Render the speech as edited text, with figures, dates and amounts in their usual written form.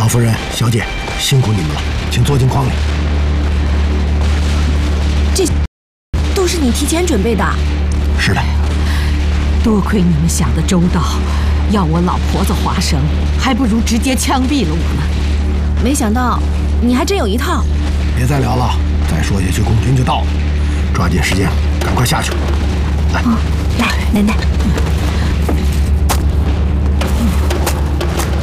老夫人、小姐，辛苦你们了，请坐进筐里。 这都是你提前准备的。 是的。 多亏你们想得周到，要我老婆子划绳，还不如直接枪毙了我呢。 没想到你还真有一套。 别再聊了，再说下去共军就到了，抓紧时间，赶快下去。来， 来，奶奶。